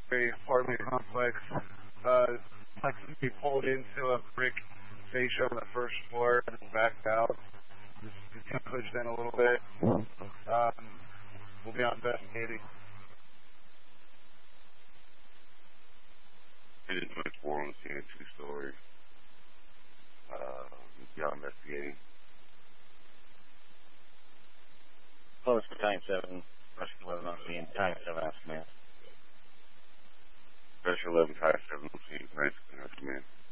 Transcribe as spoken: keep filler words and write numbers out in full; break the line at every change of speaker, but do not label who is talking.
very apartment complex. Uh, like we pulled into a brick fascia on the first floor and backed out. Just, just pushed in a little bit. Um, we'll be investigating.
It is much more on the scene, two stories. Uh, y'all investigating.
Close for time seven. Russian eleven on scene. Time seven after man.
Special eleven, Type seven on scene. Nice, nice, man.